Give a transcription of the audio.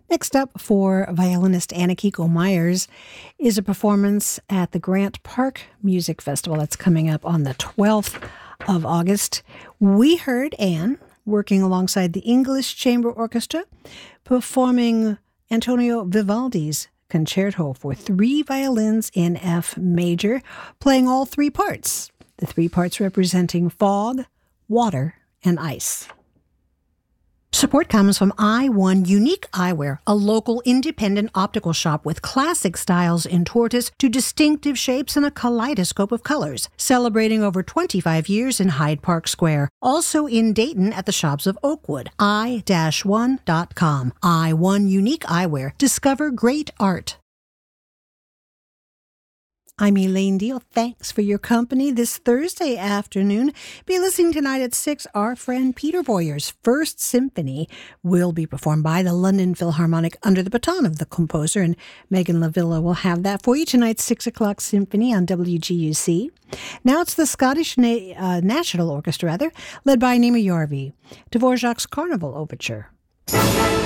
Next up for violinist Anna-Kiko Myers is a performance at the Grant Park Music Festival that's coming up on the 12th of August. We heard Anne working alongside the English Chamber Orchestra performing Antonio Vivaldi's Concerto for 3 violins in F major, playing all 3 parts, the 3 parts representing fog, water, and ice. Support comes from I1 Unique Eyewear, a local independent optical shop with classic styles in tortoise to distinctive shapes and a kaleidoscope of colors, celebrating over 25 years in Hyde Park Square. Also in Dayton at the shops of Oakwood. i-1.com. I1 Unique Eyewear. Discover great art. I'm Elaine Deal. Thanks for your company this Thursday afternoon. Be listening tonight at 6. Our friend Peter Boyer's First Symphony will be performed by the London Philharmonic under the baton of the composer, and Megan Lavilla will have that for you tonight's 6 o'clock symphony on WGUC. Now it's the Scottish National Orchestra, led by Nima Yarvi. Dvorak's Carnival Overture.